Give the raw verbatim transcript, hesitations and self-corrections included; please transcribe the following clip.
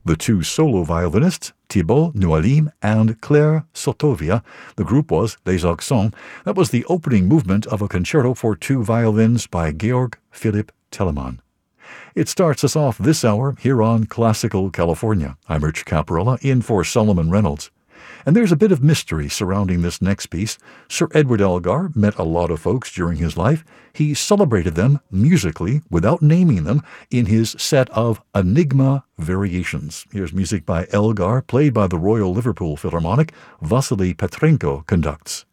The two solo violinists, Thibaut Noualim and Claire Sotovia. The group was Les Accents. That was the opening movement of a concerto for two violins by Georg Philipp Telemann. It starts us off this hour here on Classical California. I'm Rich Caparella, in for Solomon Reynolds. And there's a bit of mystery surrounding this next piece. Sir Edward Elgar met a lot of folks during his life. He celebrated them musically, without naming them, in his set of Enigma Variations. Here's music by Elgar, played by the Royal Liverpool Philharmonic. Vasily Petrenko conducts.